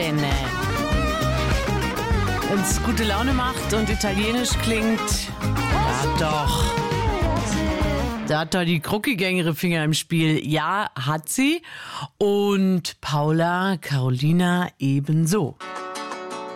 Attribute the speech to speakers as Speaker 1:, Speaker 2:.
Speaker 1: bene. Wenn's gute Laune macht und italienisch klingt, ja doch. Da hat doch die Krucki-Gang ihre Finger im Spiel. Ja, hat sie. Und Paula Carolina ebenso.